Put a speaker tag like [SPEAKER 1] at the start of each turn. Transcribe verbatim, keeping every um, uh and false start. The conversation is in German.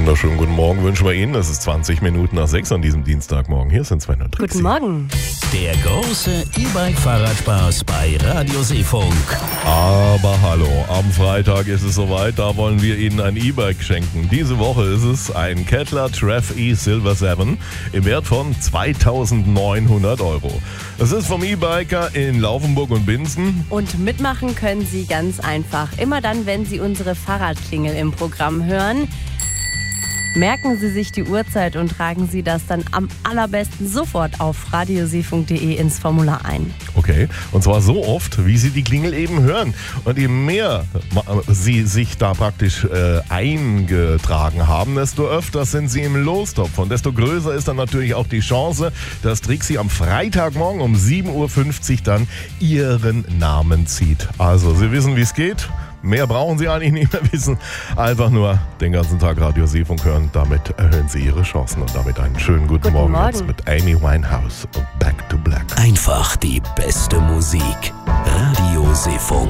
[SPEAKER 1] wunderschönen guten Morgen wünschen wir Ihnen. Es ist zwanzig Minuten nach sechs an diesem Dienstagmorgen. Hier sind Sven und Trixie.
[SPEAKER 2] Guten Morgen.
[SPEAKER 3] Der große E-Bike-Fahrradspaß bei Radio Seefunk.
[SPEAKER 1] Aber hallo, am Freitag ist es soweit, da wollen wir Ihnen ein E-Bike schenken. Diese Woche ist es ein Kettler Trev E Silver sieben im Wert von zweitausendneunhundert Euro. Es ist vom E-Biker in Laufenburg und Binzen.
[SPEAKER 2] Und mitmachen können Sie ganz einfach. Immer dann, wenn Sie unsere Fahrradklingel im Programm hören. Merken Sie sich die Uhrzeit und tragen Sie das dann am allerbesten sofort auf radioseefunk punkt de ins Formular ein.
[SPEAKER 1] Okay, und zwar so oft, wie Sie die Klingel eben hören. Und je mehr Sie sich da praktisch äh, eingetragen haben, desto öfter sind Sie im Lostopf. Und desto größer ist dann natürlich auch die Chance, dass Trixie am Freitagmorgen um sieben Uhr fünfzig dann Ihren Namen zieht. Also, Sie wissen, wie es geht. Mehr brauchen Sie eigentlich nicht mehr wissen. Einfach nur den ganzen Tag Radio Seefunk hören. Damit erhöhen Sie Ihre Chancen. Und damit einen schönen guten,
[SPEAKER 2] Guten
[SPEAKER 1] Morgen,
[SPEAKER 2] Morgen.
[SPEAKER 1] jetzt mit Amy Winehouse und Back to Black.
[SPEAKER 3] Einfach die beste Musik. Radio Seefunk.